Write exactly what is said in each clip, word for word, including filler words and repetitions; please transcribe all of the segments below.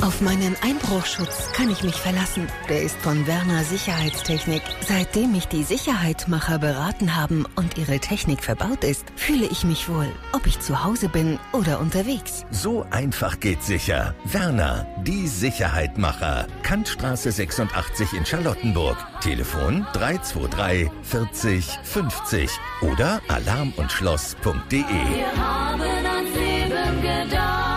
Auf meinen Einbruchschutz kann ich mich verlassen. Der ist von Werner Sicherheitstechnik. Seitdem mich die Sicherheitmacher beraten haben und ihre Technik verbaut ist, fühle ich mich wohl, ob ich zu Hause bin oder unterwegs. So einfach geht sicher. Werner, die Sicherheitmacher. Kantstraße sechsundachtzig in Charlottenburg. Telefon drei zwei drei vierzig fünfzig oder alarm und schloss punkt de. Wir haben ans Leben gedacht.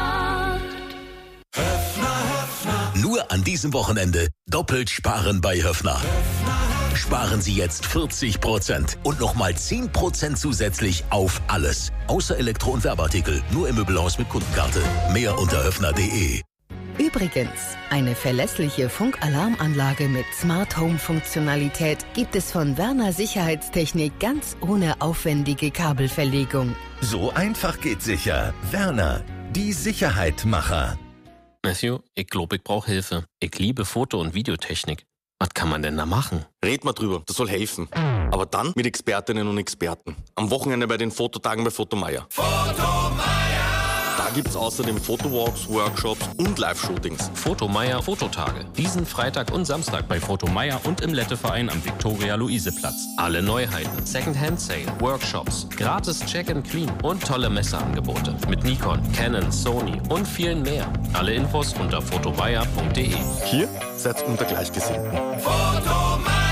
Nur an diesem Wochenende doppelt sparen bei Höffner. Sparen Sie jetzt vierzig Prozent und nochmal zehn Prozent zusätzlich auf alles. Außer Elektro- und Werbeartikel. Nur im Möbelhaus mit Kundenkarte. Mehr unter höffner punkt de. Übrigens, eine verlässliche Funkalarmanlage mit Smart Home Funktionalität gibt es von Werner Sicherheitstechnik ganz ohne aufwendige Kabelverlegung. So einfach geht sicher. Werner, die Sicherheitmacher. Matthew, ich glaube, ich brauche Hilfe. Ich liebe Foto- und Videotechnik. Was kann man denn da machen? Red mal drüber, das soll helfen. Aber dann mit Expertinnen und Experten. Am Wochenende bei den Fototagen bei Fotomeier. Fotomeier! Da gibt's außerdem Fotowalks, Workshops und Live-Shootings. Fotomeier Fototage. Diesen Freitag und Samstag bei Fotomeier und im Letteverein am Viktoria-Luise-Platz. Alle Neuheiten, Second-Hand-Sale, Workshops, gratis Check-and-Clean und tolle Messeangebote mit Nikon, Canon, Sony und vielen mehr. Alle Infos unter fotomeier punkt de. Hier seid unter Gleichgesinnten. Fotomeier!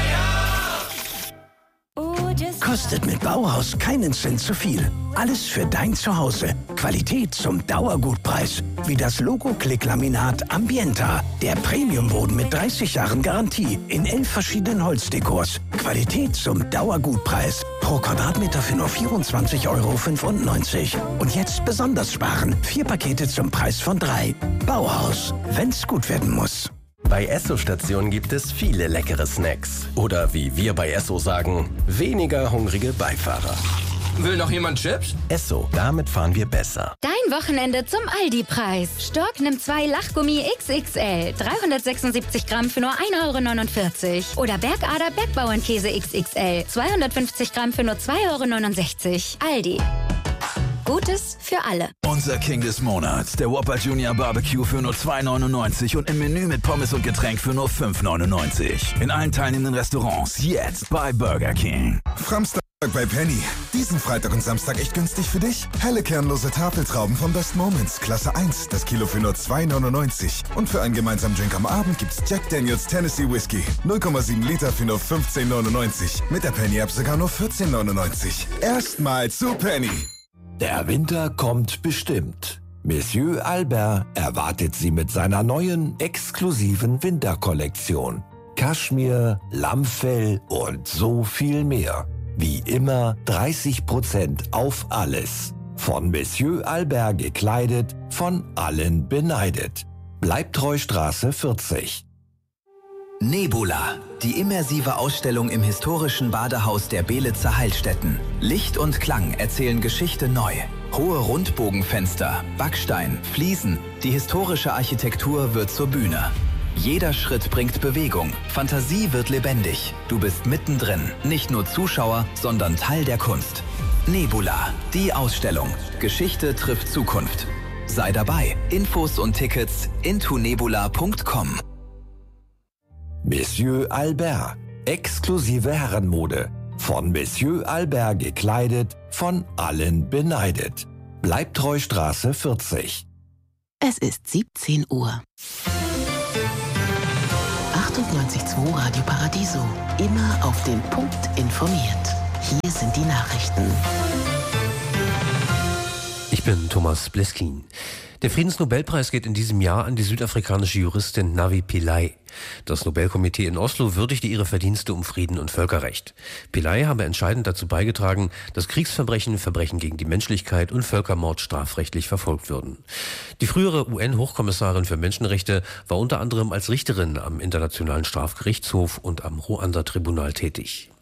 Kostet mit Bauhaus keinen Cent zu viel. Alles für dein Zuhause. Qualität zum Dauergutpreis. Wie das Logo-Klick-Laminat Ambienta. Der Premiumboden mit dreißig Jahren Garantie. In elf verschiedenen Holzdekors. Qualität zum Dauergutpreis. Pro Quadratmeter für nur vierundzwanzig Euro fünfundneunzig. Und jetzt besonders sparen. Vier Pakete zum Preis von drei. Bauhaus. Wenn's gut werden muss. Bei Esso-Stationen gibt es viele leckere Snacks. Oder wie wir bei Esso sagen, weniger hungrige Beifahrer. Will noch jemand Chips? Esso, damit fahren wir besser. Dein Wochenende zum Aldi-Preis. Stork nimmt zwei Lachgummi X X L. dreihundertsechsundsiebzig Gramm für nur ein Euro neunundvierzig. Oder Bergader Bergbauernkäse X X L. zweihundertfünfzig Gramm für nur zwei Euro neunundsechzig. Aldi. Gutes für alle. Unser King des Monats, der Whopper Junior Barbecue für nur zwei neunundneunzig und im Menü mit Pommes und Getränk für nur fünf neunundneunzig. In allen teilnehmenden Restaurants jetzt bei Burger King. Samstag bei Penny. Diesen Freitag und Samstag echt günstig für dich? Helle kernlose Tafeltrauben von Best Moments, Klasse eins, das Kilo für nur zwei neunundneunzig. Und für einen gemeinsamen Drink am Abend gibt's Jack Daniels Tennessee Whiskey, null Komma sieben Liter für nur fünfzehn neunundneunzig. Mit der Penny-App sogar nur vierzehn neunundneunzig. Erstmal zu Penny. Der Winter kommt bestimmt. Monsieur Albert erwartet Sie mit seiner neuen, exklusiven Winterkollektion. Kaschmir, Lammfell und so viel mehr. Wie immer dreißig Prozent auf alles. Von Monsieur Albert gekleidet, von allen beneidet. Bleibtreustraße vierzig. Nebula, die immersive Ausstellung im historischen Badehaus der Belitzer Heilstätten. Licht und Klang erzählen Geschichte neu. Hohe Rundbogenfenster, Backstein, Fliesen, die historische Architektur wird zur Bühne. Jeder Schritt bringt Bewegung, Fantasie wird lebendig. Du bist mittendrin, nicht nur Zuschauer, sondern Teil der Kunst. Nebula, die Ausstellung. Geschichte trifft Zukunft. Sei dabei. Infos und Tickets into nebula punkt com. Monsieur Albert, exklusive Herrenmode. Von Monsieur Albert gekleidet, von allen beneidet. Bleibtreustraße vierzig. Es ist siebzehn Uhr. achtundneunzig Komma zwei Radio Paradiso. Immer auf den Punkt informiert. Hier sind die Nachrichten. Ich bin Thomas Bleskin. Der Friedensnobelpreis geht in diesem Jahr an die südafrikanische Juristin Navi Pillay. Das Nobelkomitee in Oslo würdigte ihre Verdienste um Frieden und Völkerrecht. Pillay habe entscheidend dazu beigetragen, dass Kriegsverbrechen, Verbrechen gegen die Menschlichkeit und Völkermord strafrechtlich verfolgt würden. Die frühere U N-Hochkommissarin für Menschenrechte war unter anderem als Richterin am Internationalen Strafgerichtshof und am Ruanda-Tribunal tätig.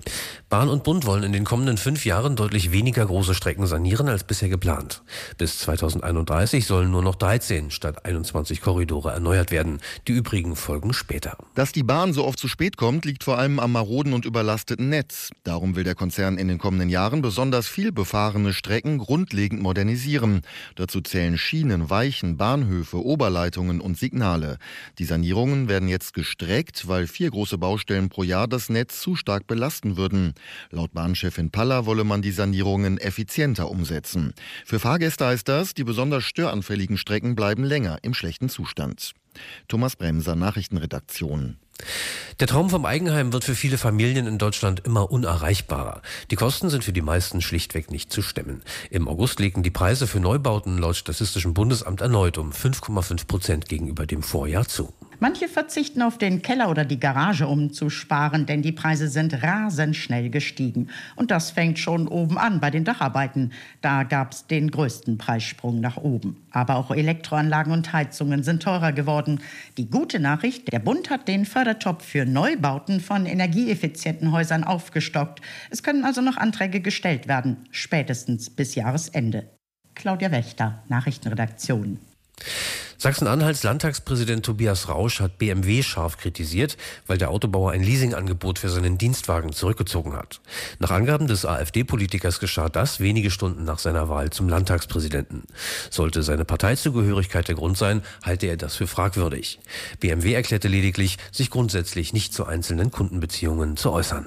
Bahn und Bund wollen in den kommenden fünf Jahren deutlich weniger große Strecken sanieren als bisher geplant. Bis zweitausendeinunddreißig sollen nur noch dreizehn statt einundzwanzig Korridore erneuert werden. Die übrigen folgen später. Dass die Bahn so oft zu spät kommt, liegt vor allem am maroden und überlasteten Netz. Darum will der Konzern in den kommenden Jahren besonders viel befahrene Strecken grundlegend modernisieren. Dazu zählen Schienen, Weichen, Bahnhöfe, Oberleitungen und Signale. Die Sanierungen werden jetzt gestreckt, weil vier große Baustellen pro Jahr das Netz zu stark belasten würden. Laut Bahnchefin Paller wolle man die Sanierungen effizienter umsetzen. Für Fahrgäste heißt das, die besonders störanfälligen Strecken bleiben länger im schlechten Zustand. Thomas Bremser, Nachrichtenredaktion. Der Traum vom Eigenheim wird für viele Familien in Deutschland immer unerreichbarer. Die Kosten sind für die meisten schlichtweg nicht zu stemmen. Im August legten die Preise für Neubauten laut Statistischem Bundesamt erneut um fünf Komma fünf Prozent gegenüber dem Vorjahr zu. Manche verzichten auf den Keller oder die Garage, um zu sparen, denn die Preise sind rasend schnell gestiegen. Und das fängt schon oben an bei den Dacharbeiten. Da gab es den größten Preissprung nach oben. Aber auch Elektroanlagen und Heizungen sind teurer geworden. Die gute Nachricht, der Bund hat den Fördertopf für Neubauten von energieeffizienten Häusern aufgestockt. Es können also noch Anträge gestellt werden, spätestens bis Jahresende. Claudia Wächter, Nachrichtenredaktion. Sachsen-Anhalts Landtagspräsident Tobias Rausch hat B M W scharf kritisiert, weil der Autobauer ein Leasingangebot für seinen Dienstwagen zurückgezogen hat. Nach Angaben des AfD-Politikers geschah das wenige Stunden nach seiner Wahl zum Landtagspräsidenten. Sollte seine Parteizugehörigkeit der Grund sein, halte er das für fragwürdig. B M W erklärte lediglich, sich grundsätzlich nicht zu einzelnen Kundenbeziehungen zu äußern.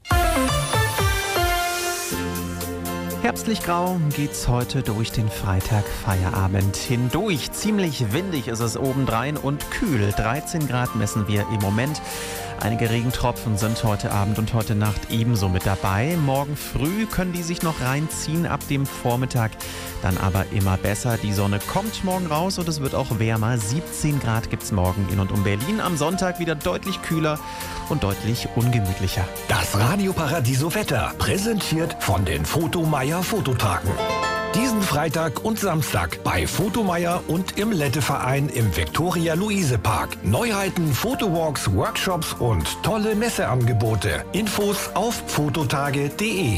Herbstlich grau geht's heute durch den Freitagfeierabend hindurch. Ziemlich windig ist es obendrein und kühl. dreizehn Grad messen wir im Moment. Einige Regentropfen sind heute Abend und heute Nacht ebenso mit dabei. Morgen früh können die sich noch reinziehen, ab dem Vormittag dann aber immer besser. Die Sonne kommt morgen raus und es wird auch wärmer. siebzehn Grad gibt's morgen in und um Berlin. Am Sonntag wieder deutlich kühler und deutlich ungemütlicher. Das Radio Paradiso Wetter, präsentiert von den Photomeier Fototagen. Diesen Freitag und Samstag bei Photomeier und im Lette-Verein im Viktoria-Luise-Park. Neuheiten, Fotowalks, Workshops und tolle Messeangebote. Infos auf fototage punkt de.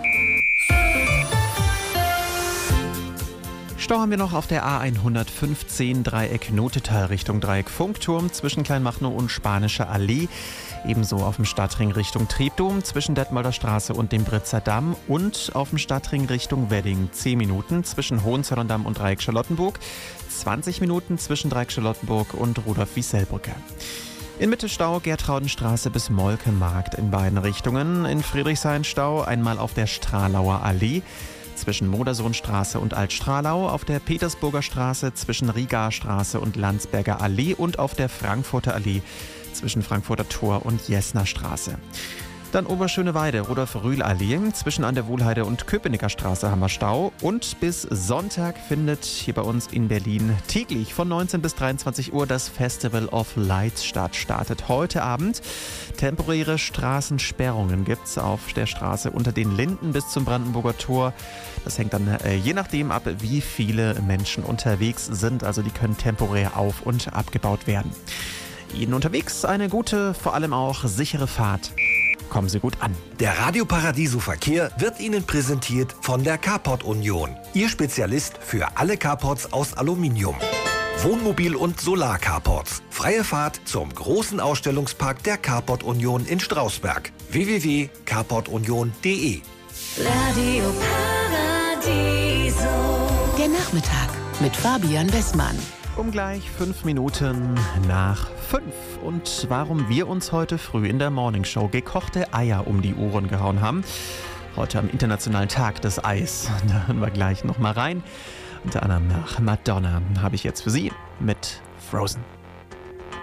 Stau haben wir noch auf der A hundertfünfzehn Dreieck Notetal Richtung Dreieck Funkturm zwischen Kleinmachnow und Spanische Allee. Ebenso auf dem Stadtring Richtung Treptow zwischen Detmolder Straße und dem Britzer Damm und auf dem Stadtring Richtung Wedding zehn Minuten zwischen Hohenzollern-Damm und Dreieck Charlottenburg, zwanzig Minuten zwischen Dreieck Charlottenburg und Rudolf-Wieselbrücke. In Mitte Stau Gertraudenstraße bis Molkenmarkt in beiden Richtungen. In Friedrichshain Stau einmal auf der Stralauer Allee zwischen Modersohnstraße und Altstralau, auf der Petersburger Straße zwischen Rigaer-Straße und Landsberger Allee und auf der Frankfurter Allee zwischen Frankfurter Tor und Jessener Straße. Dann Oberschöneweide, Rudolf-Rühl-Allee, zwischen an der Wohlheide und Köpenicker Straße haben wir Stau. Und bis Sonntag findet hier bei uns in Berlin täglich von neunzehn bis dreiundzwanzig Uhr das Festival of Lights statt. Startet heute Abend. Temporäre Straßensperrungen gibt es auf der Straße unter den Linden bis zum Brandenburger Tor. Das hängt dann äh, je nachdem ab, wie viele Menschen unterwegs sind. Also die können temporär auf- und abgebaut werden. Ihnen unterwegs eine gute, vor allem auch sichere Fahrt. Kommen Sie gut an. Der Radio Paradiso Verkehr wird Ihnen präsentiert von der Carport Union. Ihr Spezialist für alle Carports aus Aluminium. Wohnmobil- und Solar-Carports. Freie Fahrt zum großen Ausstellungspark der Carport Union in Strausberg. w w w punkt carport union punkt de. Radio Paradiso. Der Nachmittag mit Fabian Westmann. Um gleich fünf Minuten nach fünf. Und warum wir uns heute früh in der Morningshow gekochte Eier um die Ohren gehauen haben. Heute am Internationalen Tag des Eis. Da hören wir gleich noch mal rein. Unter anderem nach Madonna habe ich jetzt für Sie mit Frozen.